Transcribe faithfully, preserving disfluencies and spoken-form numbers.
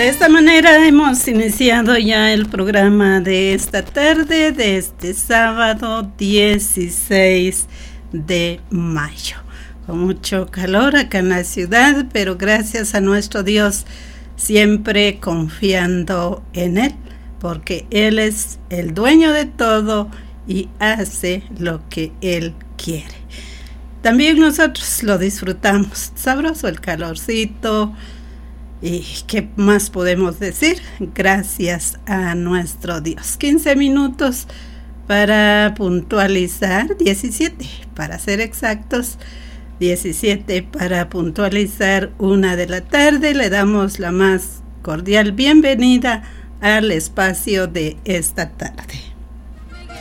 De esta manera hemos iniciado ya el programa de esta tarde, de este sábado dieciséis de mayo. Con mucho calor acá en la ciudad, pero gracias a nuestro Dios, siempre confiando en Él, porque Él es el dueño de todo y hace lo que Él quiere. También nosotros lo disfrutamos, sabroso el calorcito. ¿Y qué más podemos decir? Gracias a nuestro Dios. quince minutos para puntualizar, diecisiete para ser exactos, diecisiete para puntualizar una de la tarde. Le damos la más cordial bienvenida al espacio de esta tarde.